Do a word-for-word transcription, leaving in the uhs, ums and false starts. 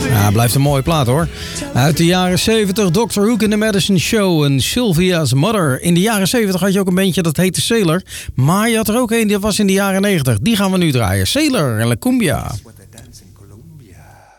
Ja, blijft een mooie plaat hoor. Uit de jaren zeventig, doctor Hook in the Madison Show en Sylvia's Mother. In de jaren zeventig had je ook een bandje dat heette Sailor. Maar je had er ook een die was in de jaren negentig. Die gaan we nu draaien. Sailor en La Cumbia.